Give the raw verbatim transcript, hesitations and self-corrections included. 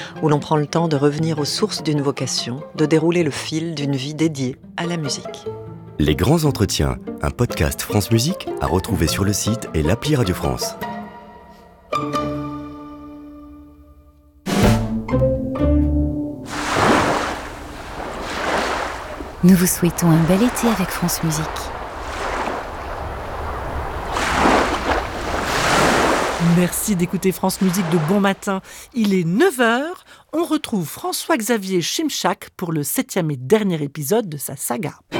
où l'on prend le temps de revenir aux sources d'une vocation, de dérouler le fil d'une vie dédiée à la musique. Les Grands Entretiens, un podcast France Musique à retrouver sur le site et l'appli Radio France. Nous vous souhaitons un bel été avec France Musique. Merci d'écouter France Musique de bon matin. Il est neuf heures. On retrouve François-Xavier Schimschak pour le septième et dernier épisode de sa saga.